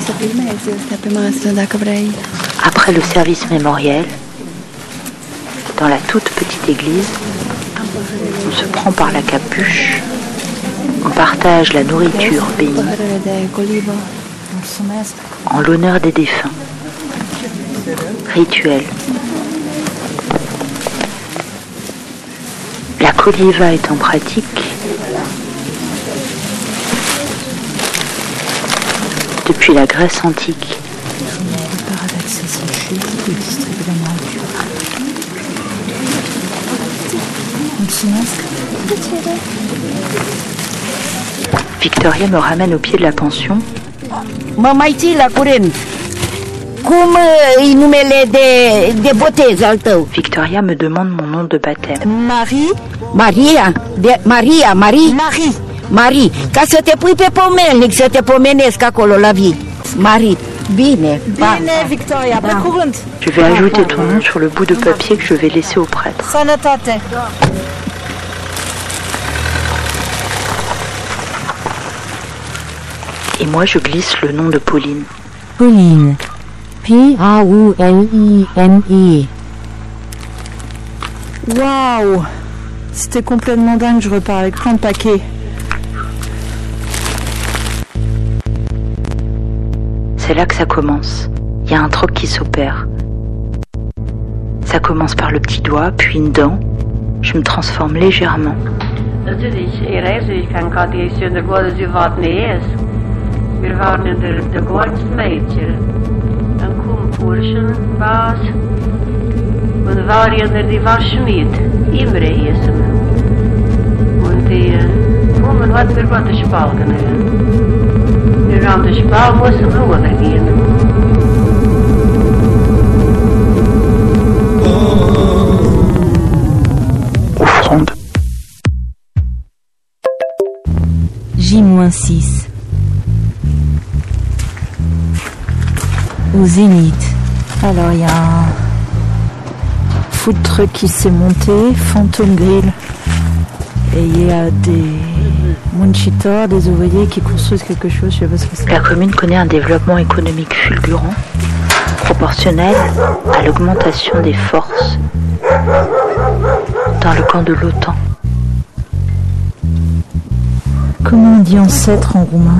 Après le service mémoriel, dans la toute petite église, on se prend par la capuche, on partage la nourriture bénie en l'honneur des défunts. Rituel. La Koliva est en pratique depuis la Grèce antique. Victoria me ramène au pied de la pension. Mă mai ții la curent. Cum e numele de botez al tău? Victoria me demande mon nom de baptême. Marie. Ca să te pui pe pomelnic, să te pomenesc acolo la vii. Marie. Bine, Victoria, pe curând. Je vais ajouter ton nom sur le bout de papier que je vais laisser au prêtre. Sănătate. Et moi, je glisse le nom de Pauline. Pauline. Pauline. Waouh! C'était complètement dingue, je repars avec plein de paquets. C'est là que ça commence. Il y a un troc qui s'opère. Ça commence par le petit doigt, puis une dent. Je me transforme légèrement. Wir waren in der Goldmädchen. Dann kom Burschen, was? Und war ja die Waschmied im Reisen. Und die kommen hat wir was Spalten. Wir haben die Spal müssen runtergehen. Offrande. J-6. Au Zénith. Alors il y a un food truck qui s'est monté, Phantom Grill. Et il y a des munchiteurs, des ouvriers qui construisent quelque chose, je sais pas ce que c'est. La commune connaît un développement économique fulgurant, proportionnel à l'augmentation des forces dans le camp de l'OTAN. Comment on dit ancêtre en roumain?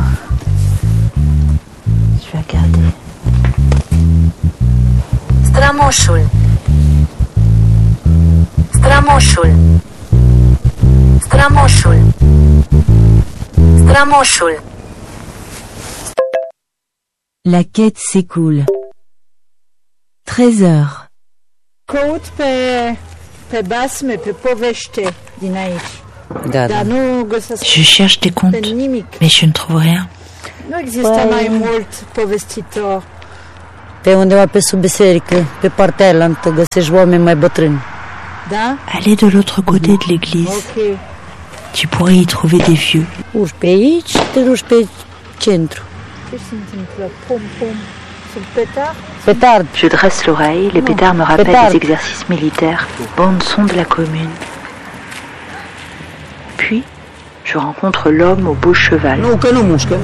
Je vais regarder. Strămoșul. Strămoșul. Strămoșul. Strămoșul. La quête s'écoule. 13 heures. Caut pe basme, pe povește din aici. Da. Dar nu găsesc Je cherche des comptes, pe nimic. mais je ne trouve rien. Nu există mai mult povestitor. Pe undeva pe sub biserică, pe partea aia, găsești oameni mai bătrâni. Da? Allez de l'autre côté de l'église. Ok. Tu pourrais y trouver des vieux. Urci pe aici, te duci pe centru. Ce se întâmplă? Pom, pom. Sunt petard? Petard. Je dresse l'oreille, les pétards me rappellent Pétard. des exercices militaires, bande son de la commune. Puis, je rencontre l'homme au beau cheval. Nu, că nu mușcă.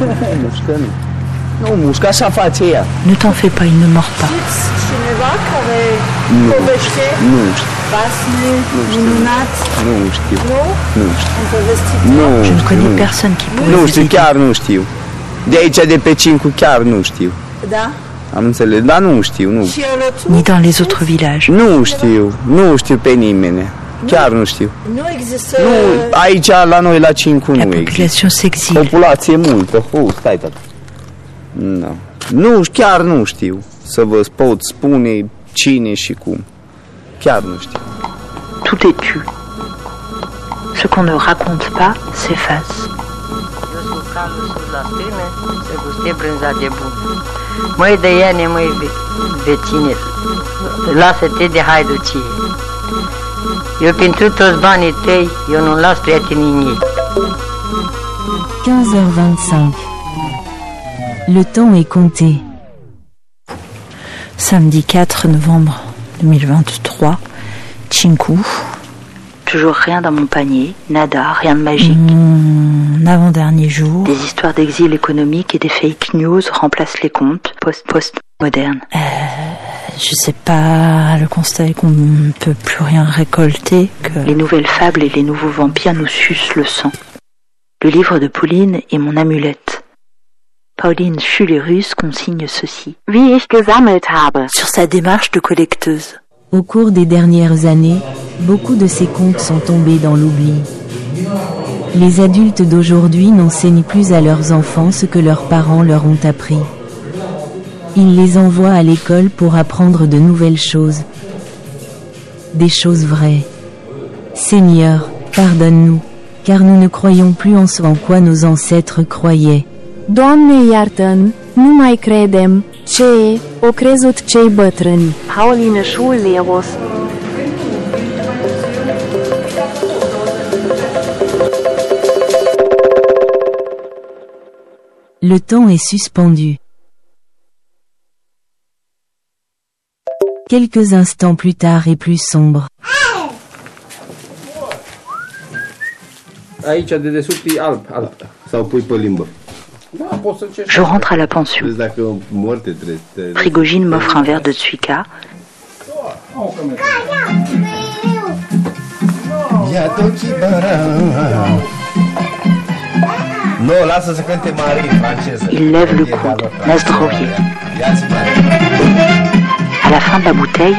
Nu mușcă, așa face ea. Ne t'en fais pas, il ne mord pas. Cineva care povește? Nu știu. Basme, minunat? Nu știu. Nu? Nu știu. Un povestitor? Je ne connais personne qui pourrait Nu vous știu, aider. chiar nu știu. De aici, de pe Cincu, chiar nu știu. Da? Am înțeles, dar nu știu, nu. Și Olățu? Ni dans les autres villages. Nu știu pe nimeni. Chiar nu știu. Nu există... Nu, aici, la noi, la Cincu, La nu există. population s'exile. Populație multă. Stai, tata. Nu. Nu, chiar nu știu să vă pot spune cine și cum. Chiar nu știu. Tout est tu. Ce qu'on ne raconte pas s'efface. Eu sunt calul sus la stâne, se gustie brânza de bun. Măi de iene, măi vecine, lasă-te de haiducie. Eu pentru toți banii tăi, eu nu las prietenii. 15h25. Le temps est compté. Samedi 4 novembre 2023, Cincu. toujours rien dans mon panier, nada, rien de magique. Avant-dernier jour. Des histoires d'exil économique et des fake news remplacent les contes post-modernes. Je sais pas, le constat est qu'on ne peut plus rien récolter, que... Les nouvelles fables et les nouveaux vampires nous sucent le sang. Le livre de Pauline est mon amulette. Pauline Schülerus consigne ceci. Wie ich gesammelt habe. Sur sa démarche de collecteuse. Au cours des dernières années, beaucoup de ces contes sont tombés dans l'oubli. Les adultes d'aujourd'hui n'enseignent plus à leurs enfants ce que leurs parents leur ont appris. Ils les envoient à l'école pour apprendre de nouvelles choses. Des choses vraies. Seigneur, pardonne-nous, car nous ne croyons plus en ce en quoi nos ancêtres croyaient. Doamne iartă-n, nu mai credem ce o crezut cei bătrâni. Pauline Schülerus. Le temps est suspendu. Quelques instants plus tard et plus sombre. Aici de desubt e alb. Sau pui pe limbă. Je rentre à la pension. Prigogine m'offre un verre de Tsuika. Il lève le coude, Nasdrovier. À la fin de la bouteille,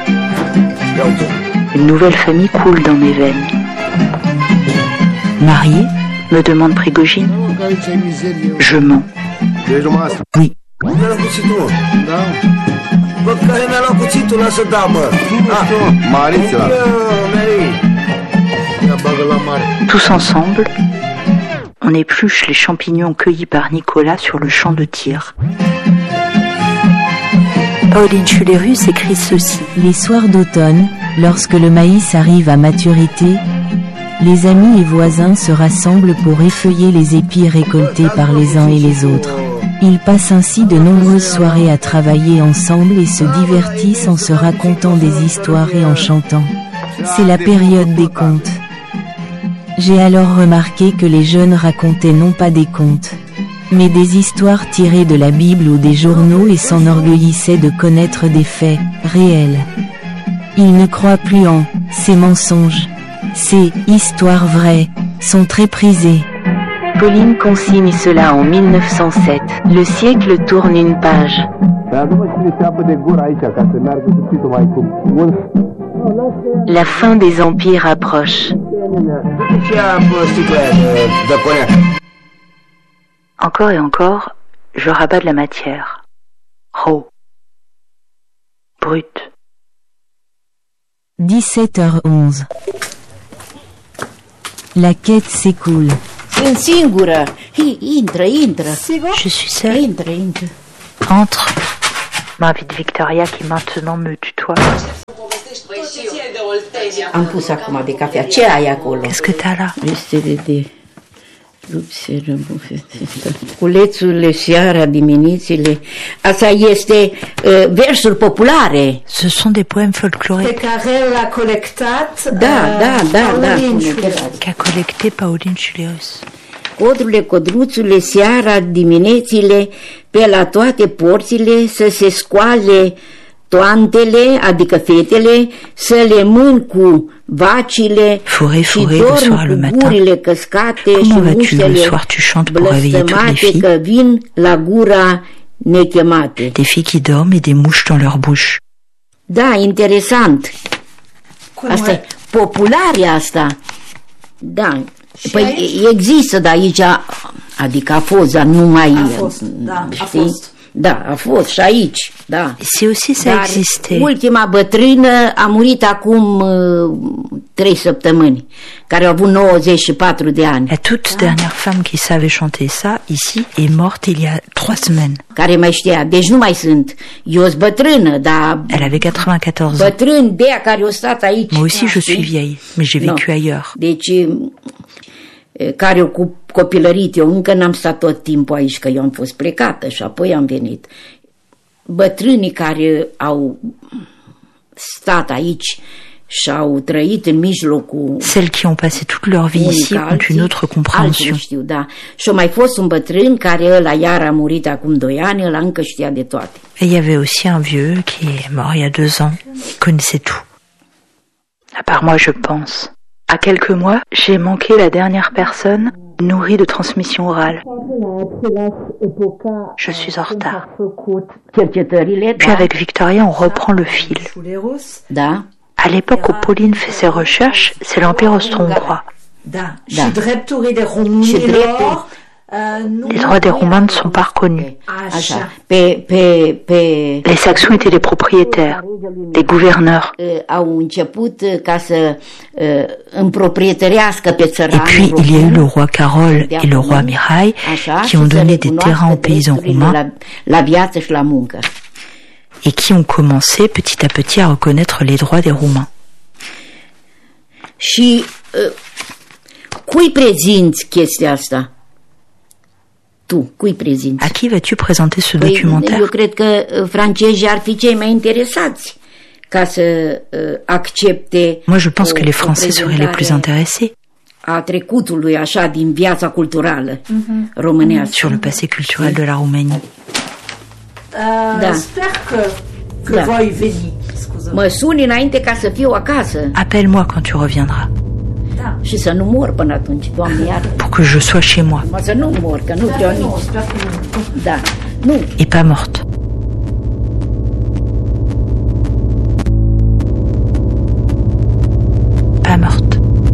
une nouvelle famille coule dans mes veines. Marié, me demande Prigogine. Je mens. Oui. Tous ensemble, on épluche les champignons cueillis par Nicolas sur le champ de tir. Pauline Schülerus écrit ceci. Les soirs d'automne, lorsque le maïs arrive à maturité, les amis et voisins se rassemblent pour effeuiller les épis récoltés par les uns et les autres. Ils passent ainsi de nombreuses soirées à travailler ensemble et se divertissent en se racontant des histoires et en chantant. C'est la période des contes. J'ai alors remarqué que les jeunes racontaient non pas des contes, mais des histoires tirées de la Bible ou des journaux et s'enorgueillissaient de connaître des faits réels. Ils ne croient plus en ces mensonges. Ces histoires vraies sont très prisées. Pauline consigne cela en 1907. Le siècle tourne une page. La fin des empires approche. Encore et encore, je rabats de la matière. Raw. Brut. 17h11. La quête s'écoule. Sunt singură. Intră. Je suis seule. Intră. Entre. M'invite Victoria qui maintenant me tutoie. Am pus acum de cafea. Ce ai acolo? Qu'est-ce que t'as là? Este de culețurile, seara, diminețile. Asta este versuri populare. Ce sont des poèmes folkloriques. Pe care l-a colectat Da. Qu'a collecté Pauline Schülerus. Codrurile, codruțurile, seara, diminețile, pe la toate porțile să se scoale toantele, adică fetele, să le mân cu vacile și dorm cu gurile căscate și muștele blăstămate că vin la gura nechemate. Des filles qui dorment et des mouches dans leur bouche. Da, interesant. Asta e populare asta. Da. Păi există, dar aici, adică a fost, dar nu mai... A fost, da, a fost. Da, a fost și aici, da. Si aussi ça existait. Ultima bătrână a murit acum 3 săptămâni, care a avut 94 de ani. La toute dernière femme qui savait chanter ça, ici, est morte il y a 3 semaines. Care mai știa, deci nu mai sunt. Eu sunt bătrână, dar... Elle avait 94 ans. Bătrân de aia care au stat aici. Moi aussi je suis vieille, mais j'ai vécu ailleurs. Deci... care cu copilărit, eu încă n-am stat tot timpul aici, că eu am fost plecată și apoi am venit. Bătrânii care au stat aici și-au trăit în mijlocul Celles qui ont passé toute leur vie ici ont une autre compréhension. Știu, da. Și a mai fost un bătrân care ăla iar a murit acum 2 ani, ăla încă știa de toate. Et il y avait aussi un vieux qui est mort il y a 2 ans, il connaissait tout. À part moi, je pense. À quelques mois, j'ai manqué la dernière personne nourrie de transmission orale. Je suis en retard. Puis avec Victoria, on reprend le fil. Da. À l'époque où Pauline fait ses recherches, c'est l'Empire austro-hongrois. Les droits des Roumains ne sont pas reconnus. Les Saxons étaient les propriétaires, les gouverneurs. Et puis il y a eu le roi Carol et le roi Mihai qui ont donné des terrains aux paysans roumains et qui ont commencé petit à petit à reconnaître les droits des Roumains. Și cui prezinți chestia asta? Tu, cui prezinți? À qui vas-tu présenter ce documentaire? Eu cred că francezii ar fi cei mai interesați ca să accepte. Moi, je pense que les Français seraient les plus intéressés. A trecutului așa din viața culturală românească. Sur le passé culturel de la Roumanie. Da. Sper că voi veni. Mă suni înainte ca să fiu acasă. Appelle-moi quand tu reviendras. Și să nu mor până atunci, Doamne iartă. Pour que je sois chez moi. Să nu mor, că nu vreau nici. Da. Nu. Et pas morte.